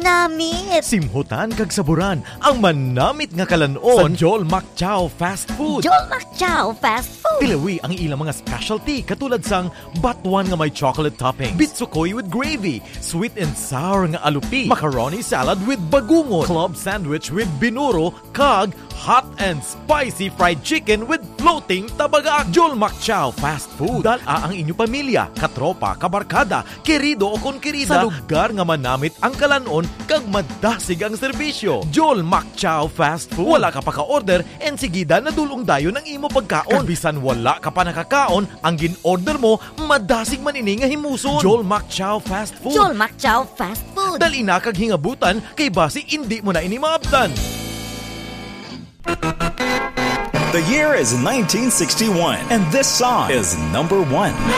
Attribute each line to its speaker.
Speaker 1: manamit.
Speaker 2: Simhutan kag saburan ang manamit nga kalanon sa Joel Macchao Fast Food.
Speaker 1: Joel Macchao Fast Food.
Speaker 2: Pilawi ang ilang mga specialty katulad sang batuan nga may chocolate topping, bitsukoy with gravy, sweet and sour nga alupi, macaroni salad with bagungon, club sandwich with binuro, kag hot and spicy fried chicken with floating tabagak. Joel Macchao Fast Food. Dala ang inyong pamilya, katropa, kabarkada, kerido o konkerida sa lugar nga manamit ang kalanon kag madasig ang serbisyo. Joel Macchao Fast Food. Wala ka pa ka-order and sigida na dulong dayon ang imo pagkaon. Kag bisan wala ka pa nakakaon, ang gin-order mo madasig manini nga himuson. Joel Macchao Fast Food.
Speaker 1: Joel Macchao Fast Food.
Speaker 2: Dali na kag hingabutan kay basi hindi mo na ini maabtan.
Speaker 3: The year is 1961, and this song is #1.